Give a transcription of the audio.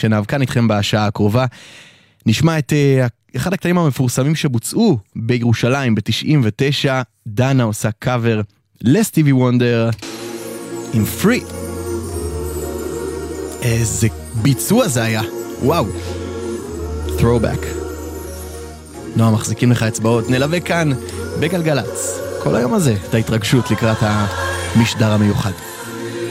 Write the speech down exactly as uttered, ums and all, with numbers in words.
שנאהב כאן איתכם בשעה הקרובה. נשמע את uh, אחד הקטעים המפורסמים שבוצעו בירושלים ב-תשעים ותשע, דנה עושה קאבר לסטיבי וונדר עם פרי. איזה ביצוע זה היה, וואו. Throwback. נועה, מחזיקים לך אצבעות, נלווה כאן בגלגלץ כל היום הזה את ההתרגשות לקראת המשדר המיוחד.